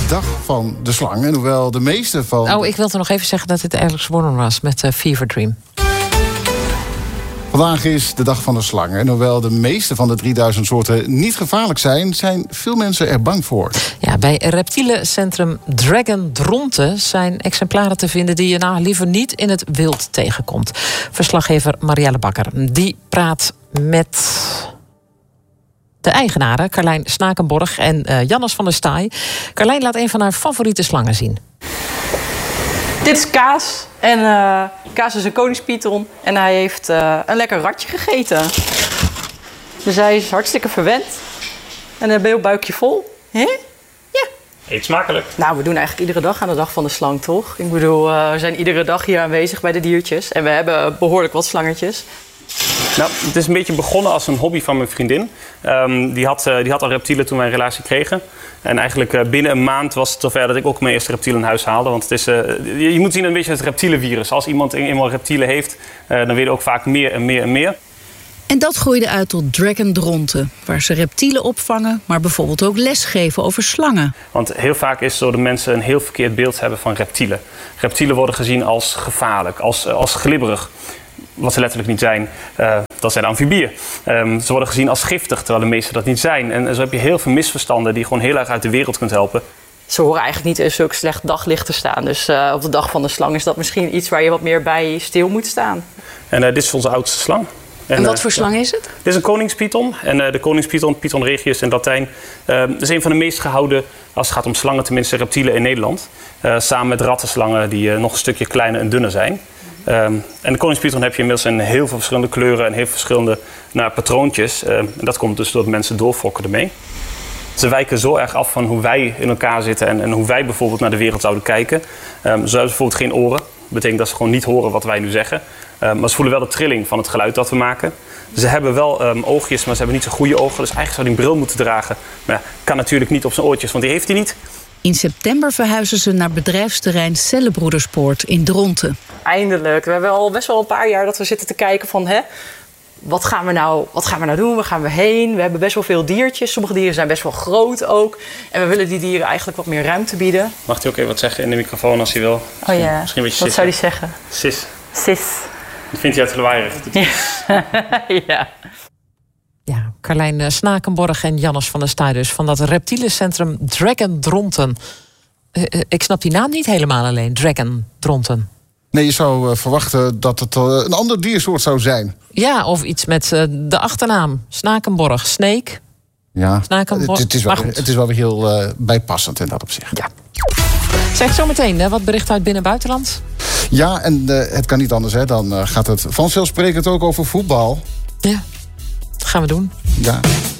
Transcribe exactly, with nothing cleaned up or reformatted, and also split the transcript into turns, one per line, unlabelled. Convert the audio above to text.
dag van de slang. En hoewel de meeste van...
Oh, ik wilde nog even zeggen dat het Alex Warren was met uh, Fever Dream.
Vandaag is de dag van de slang. En hoewel de meeste van de drieduizend soorten niet gevaarlijk zijn, zijn veel mensen er bang voor.
Ja, bij reptielencentrum Dragon Dronten zijn exemplaren te vinden die je nou liever niet in het wild tegenkomt. Verslaggever Marielle Bakker, die praat met de eigenaren, Carlijn Snakenborg en uh, Jannes van der Staaij. Carlijn laat een van haar favoriete slangen zien.
Dit is Kaas. En uh, Kaas is een koningspython. En hij heeft uh, een lekker ratje gegeten. Dus hij is hartstikke verwend. En een heel buikje vol. Hè? Ja.
Eet smakelijk.
Nou, we doen eigenlijk iedere dag aan de dag van de slang, toch? Ik bedoel, uh, we zijn iedere dag hier aanwezig bij de diertjes. En we hebben behoorlijk wat slangetjes.
Nou, het is een beetje begonnen als een hobby van mijn vriendin. Um, die, had, uh, die had al reptielen toen wij een relatie kregen. En eigenlijk uh, binnen een maand was het zover dat ik ook mijn eerste reptiel in huis haalde. Want het is, uh, je, je moet zien een beetje het reptielenvirus. Als iemand eenmaal reptielen heeft, uh, dan wil je ook vaak meer en meer en meer.
En dat groeide uit tot Dragon Dronten, waar ze reptielen opvangen, maar bijvoorbeeld ook lesgeven over slangen.
Want heel vaak is het zo dat mensen een heel verkeerd beeld hebben van reptielen. Reptielen worden gezien als gevaarlijk, als, als glibberig. Wat ze letterlijk niet zijn, uh, dat zijn amfibieën. Um, ze worden gezien als giftig, terwijl de meeste dat niet zijn. En zo heb je heel veel misverstanden die je gewoon heel erg uit de wereld kunt helpen.
Ze horen eigenlijk niet in zulk slecht daglicht te staan. Dus uh, op de dag van de slang is dat misschien iets waar je wat meer bij stil moet staan.
En uh, dit is onze oudste slang.
En, en wat voor slang
ja.
is het?
Dit is een koningspython. En uh, de koningspython, Python regius in Latijn, uh, is een van de meest gehouden, als het gaat om slangen, tenminste reptielen in Nederland. Uh, samen met rattenslangen die uh, nog een stukje kleiner en dunner zijn. Um, en de koningspython heb je inmiddels in heel veel verschillende kleuren en heel veel verschillende nou, patroontjes. Uh, en dat komt dus door mensen doorfokken ermee. Ze wijken zo erg af van hoe wij in elkaar zitten en, en hoe wij bijvoorbeeld naar de wereld zouden kijken. Um, ze hebben bijvoorbeeld geen oren. Dat betekent dat ze gewoon niet horen wat wij nu zeggen. Um, maar ze voelen wel de trilling van het geluid dat we maken. Ze hebben wel um, oogjes, maar ze hebben niet zo goede ogen. Dus eigenlijk zou hij een bril moeten dragen. Maar ja, kan natuurlijk niet op zijn oortjes, want die heeft hij niet.
In september verhuizen ze naar bedrijfsterrein Cellenbroederspoort in Dronten.
Eindelijk. We hebben al best wel een paar jaar dat we zitten te kijken van... Hè, wat, gaan we nou, wat gaan we nou doen? Waar gaan we heen? We hebben best wel veel diertjes. Sommige dieren zijn best wel groot ook. En we willen die dieren eigenlijk wat meer ruimte bieden.
Mag hij ook even wat zeggen in de microfoon als hij wil? Misschien,
oh ja,
misschien een beetje
wat zou hij zeggen?
Sis.
Sis.
Dat vindt hij uit Gelaaierig.
Ja. ja.
Ja, Carlijn Snakenborg en Jannes van der Staaij dus van dat reptielencentrum Dragon Dronten. Uh, uh, ik snap die naam niet helemaal alleen, Dragon Dronten.
Nee, je zou uh, verwachten dat het uh, een ander diersoort zou zijn.
Ja, of iets met uh, de achternaam. Snakenborg, Snake.
Ja,
Snakenborg.
Het, het, is wel, het is wel weer heel uh, bijpassend in dat opzicht.
Ja. Zeg zo meteen, hè, wat bericht uit binnen- en buitenland?
Ja, en uh, het kan niet anders, hè. Dan uh, gaat het vanzelfsprekend ook over voetbal.
Ja, dat gaan we doen.
Ja.